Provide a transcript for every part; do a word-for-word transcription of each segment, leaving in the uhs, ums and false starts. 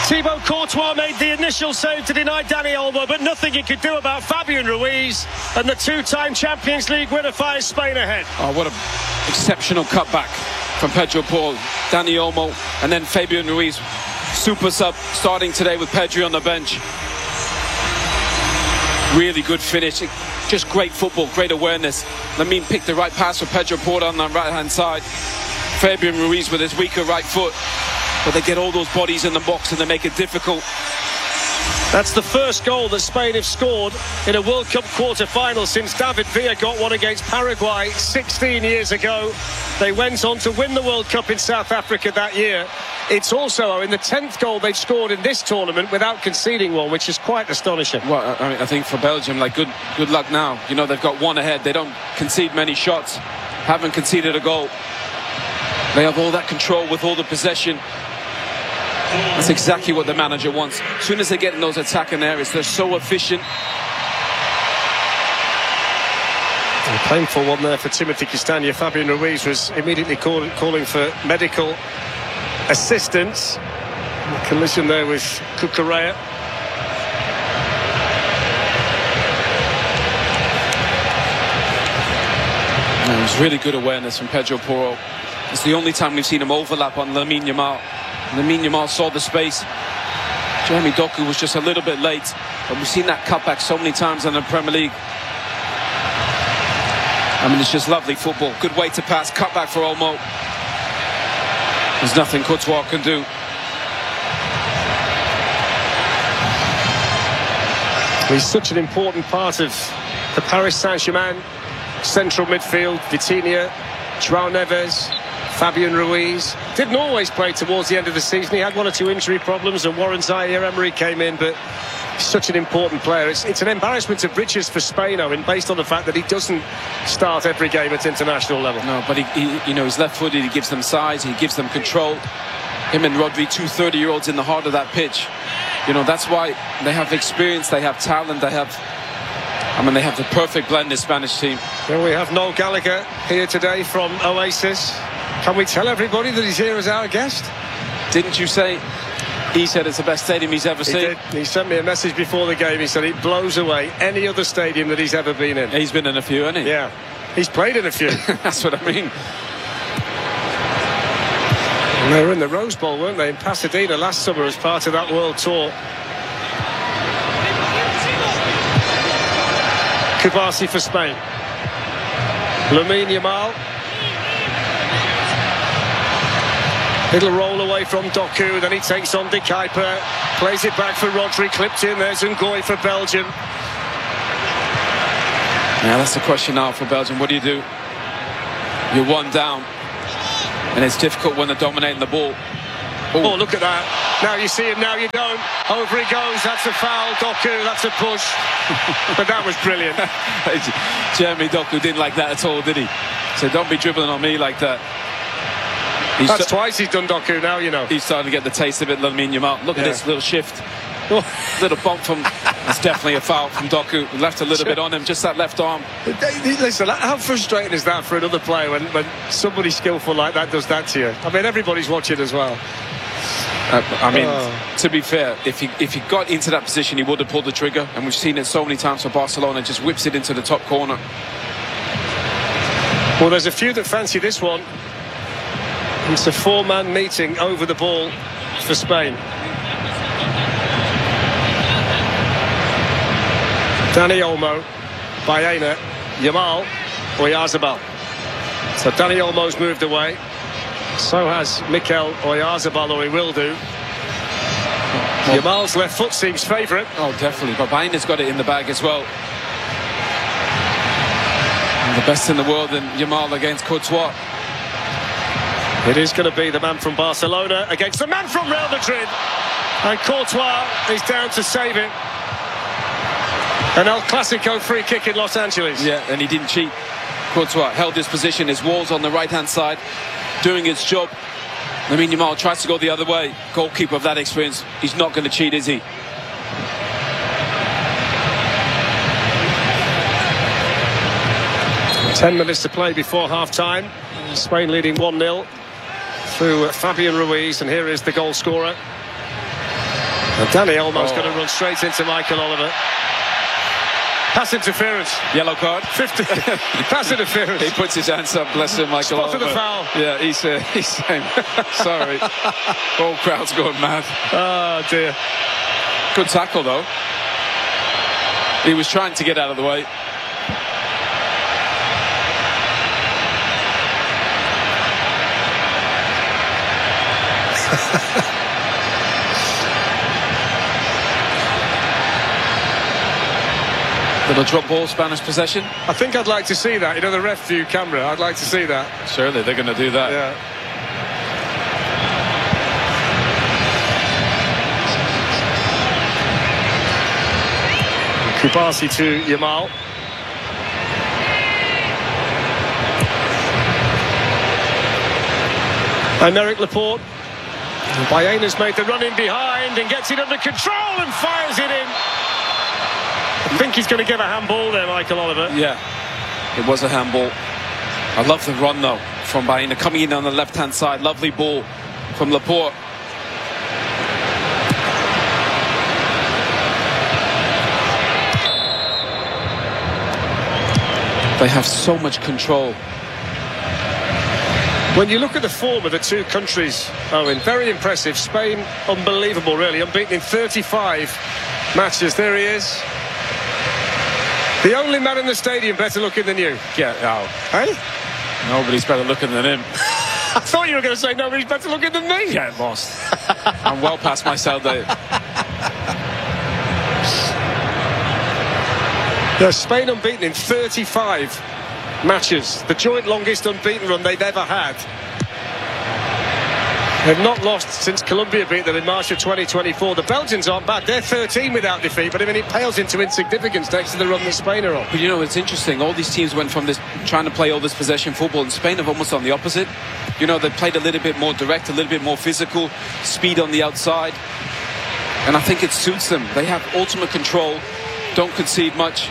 Thibaut Courtois made the initial save to deny Dani Olmo, but nothing he could do about Fabian Ruiz, and the two-time Champions League winner fires Spain ahead. Oh, what an exceptional cutback from Pedro Porro, Dani Olmo, and then Fabian Ruiz. Super sub starting today with Pedri on the bench. Really good finish. Just great football, great awareness. Lamine picked the right pass for Pedro Porro on the right-hand side. Fabian Ruiz with his weaker right foot. But they get all those bodies in the box and they make it difficult. That's the first goal that Spain have scored in a World Cup quarter-final since David Villa got one against Paraguay sixteen years ago. They went on to win the World Cup in South Africa that year. It's also in the tenth goal they've scored in this tournament without conceding one, which is quite astonishing. Well, I, mean, I think for Belgium, like, good, good luck now. You know, they've got one ahead. They don't concede many shots, haven't conceded a goal. They have all that control with all the possession. That's exactly what the manager wants. As soon as they get in those attacking areas, they're so efficient. A painful one there for Timothy Castagne. Fabian Ruiz was immediately call, calling for medical assistance. A collision there with Cucurella. No, it was really good awareness from Pedro Porro. It's the only time we've seen him overlap on Lamine Yamal. Lamine Yamal saw the space. Jeremy Doku was just a little bit late, but we've seen that cutback so many times in the Premier League. I mean, it's just lovely football. Good way to pass, cutback for Olmo. There's nothing Courtois can do. He's such an important part of the Paris Saint-Germain central midfield. Vitinha, João Neves, Fabian Ruiz. Didn't always play towards the end of the season. He had one or two injury problems, and Warren Zaire-Emery came in, but he's such an important player. It's, it's an embarrassment of riches for Spain, Owen, based on the fact that he doesn't start every game at international level. No, but he, he you know, he's left-footed. He gives them size. He gives them control. Him and Rodri, two thirty-year-olds in the heart of that pitch. You know, that's why they have experience. They have talent. They have. I mean, they have the perfect blend, this Spanish team. Well, we have Noel Gallagher here today from Oasis. Can we tell everybody that he's here as our guest? Didn't you say he said it's the best stadium he's ever he seen? Did. He sent me a message before the game. He said it blows away any other stadium that he's ever been in. He's been in a few, hasn't he? Yeah, he's played in a few. That's what I mean. And they were in the Rose Bowl, weren't they, in Pasadena last summer as part of that World Tour. Kubasi for Spain. Lamine Yamal. Little roll away from Doku, then he takes on De Kuyper, plays it back for Rodri, clipped in, there's Ngoy for Belgium. Yeah, that's the question now for Belgium. What do you do? You're one down, and it's difficult when they're dominating the ball. Ooh. Oh, look at that. Now you see him, now you don't. Over he goes, that's a foul. Doku, that's a push. But that was brilliant. Jeremy Doku didn't like that at all, did he? So don't be dribbling on me like that. He's That's twice he's done Doku now, you know. He's starting to get the taste of it, Lamine Yamal. Look yeah. at this little shift. Little bump from... That's definitely a foul from Doku. Left a little bit on him, just that left arm. Listen, how frustrating is that for another player when, when somebody skillful like that does that to you? I mean, everybody's watching as well. Uh, I mean, oh. to be fair, if he, if he got into that position, he would have pulled the trigger. And we've seen it so many times for Barcelona. Just whips it into the top corner. Well, there's a few that fancy this one. It's a four-man meeting over the ball for Spain. Dani Olmo, Baena, Yamal, Oyarzabal. So Dani Olmo's moved away. So has Mikel Oyarzabal, or he will do. Oh. Yamal's left foot seems favourite. Oh, definitely. But Baena's got it in the bag as well. And the best in the world in Yamal against Courtois. It is going to be the man from Barcelona against the man from Real Madrid. And Courtois is down to save it. An El Clasico free kick in Los Angeles. Yeah, and he didn't cheat. Courtois held his position, his walls on the right-hand side, doing its job. Lamine Yamal tries to go the other way. Goalkeeper of that experience. He's not going to cheat, is he? Ten minutes to play before half-time. Spain leading one nil through Fabian Ruiz, and here is the goal scorer. And Danny Olmo's Oh. going to run straight into Michael Oliver. Pass interference. Yellow card. fifty. Pass interference. He puts his hands up, bless him, Michael Spotted Oliver. the foul. Yeah, he's, uh, he's saying, sorry. Whole crowd's going mad. Oh, dear. Good tackle, though. He was trying to get out of the way. Little drop ball, Spanish possession. I think I'd like to see that. You know, the ref view camera. I'd like to see that. Surely they're going to do that. Yeah. Kubasi to Yamal. And Eric Laporte. Bayena's made the run in behind and gets it under control and fires it in. I think he's going to give a handball there, Michael Oliver. Yeah, it was a handball. I love the run, though, from Baena. Coming in on the left-hand side. Lovely ball from Laporte. They have so much control. When you look at the form of the two countries, Owen, very impressive. Spain, unbelievable, really. Unbeaten in thirty-five matches. There he is. The only man in the stadium better looking than you. Get out. Hey? Nobody's better looking than him. I thought you were going to say nobody's better looking than me. Get lost. I'm well past my sell day. Yeah, Spain unbeaten in thirty-five matches. The joint longest unbeaten run they've ever had. They've not lost since Colombia beat them in March of twenty twenty-four. The Belgians aren't bad. They're thirteen without defeat, but I mean, it pales into insignificance next to the run that Spain are on. But you know, it's interesting. All these teams went from this trying to play all this possession football, and Spain have almost done the opposite. You know, they played a little bit more direct, a little bit more physical, speed on the outside. And I think it suits them. They have ultimate control, don't concede much.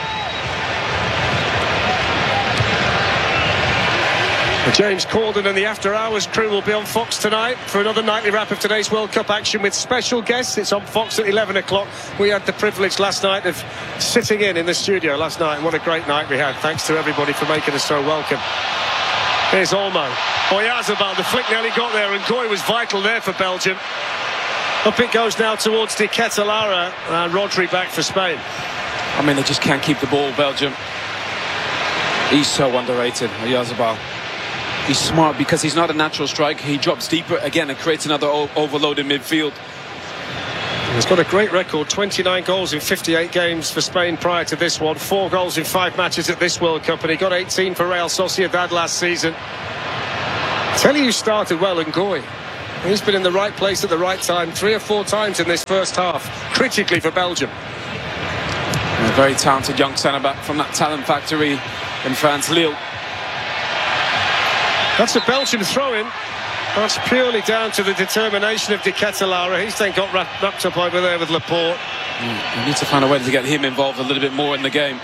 James Corden and the After Hours crew will be on Fox tonight for another nightly wrap of today's World Cup action with special guests. It's on Fox at eleven o'clock. We had the privilege last night of sitting in in the studio last night, and what a great night we had. Thanks to everybody for making us so welcome. Here's Olmo. Oyarzabal, the flick nearly got there, and Goy was vital there for Belgium. Up it goes now towards De Ketelaere, and Rodri back for Spain. I mean, they just can't keep the ball, Belgium. He's so underrated, Oyarzabal. He's smart because he's not a natural striker. He drops deeper again and creates another overload in midfield. He's got a great record, twenty-nine goals in fifty-eight games for Spain prior to this one, four goals in five matches at this World Cup, and he got eighteen for Real Sociedad last season. Tell you, started well in Goy. He's been in the right place at the right time three or four times in this first half, critically for Belgium. A very talented young centre-back from that talent factory in France, Lille. That's a Belgian throw-in. That's purely down to the determination of De Ketelaere. He's then got wrapped, wrapped up over there with Laporte. Mm, you need to find a way to get him involved a little bit more in the game.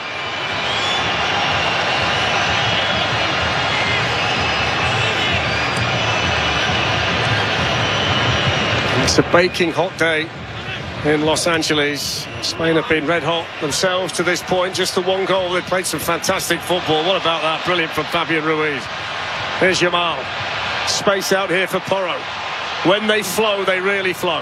It's a baking hot day in Los Angeles. Spain have been red hot themselves to this point. Just the one goal. They've played some fantastic football. What about that? Brilliant from Fabian Ruiz. Here's Yamal. Space out here for Porro. When they flow, they really flow.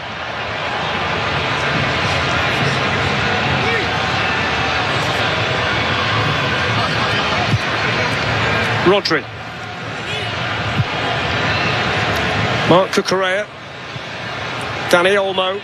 Rodri. Marc Cucurella. Danny Olmo.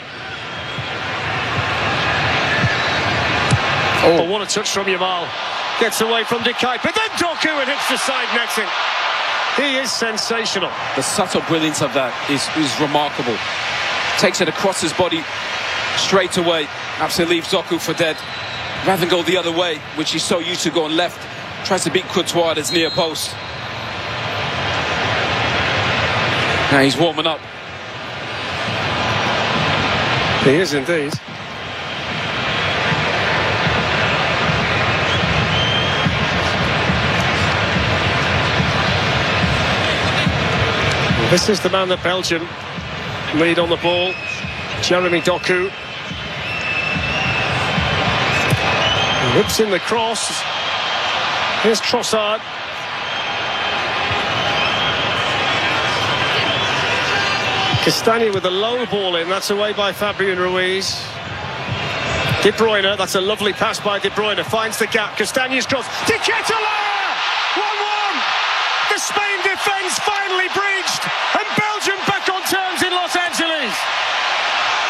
Oh, what a touch from Yamal. Gets away from De Kuyper, but then Doku and hits the side netting. He is sensational. The subtle brilliance of that is, is remarkable. Takes it across his body straight away. Absolutely leaves Doku for dead. Rather than go the other way, which he's so used to going left, tries to beat Courtois at his near post. Now he's warming up. He is indeed. This is the man that Belgium lead on the ball. Jeremy Doku. Whips in the cross. Here's Trossard. Castagne with a low ball in. That's away by Fabian Ruiz. De Bruyne, that's a lovely pass by De Bruyne. Finds the gap. Castagne's cross. De Ketelaere! one one! The Spain defence finally breached. And Belgium back on terms in Los Angeles.